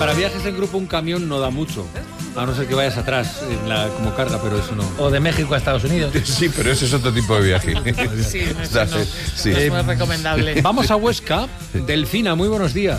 para viajes en grupo un camión no da mucho. A no ser que vayas atrás como carga, pero eso no. O de México a Estados Unidos. Sí, pero ese es otro tipo de viaje. Sí, eso no, Sí. no es muy recomendable. Vamos a Huesca. Delfina, muy buenos días.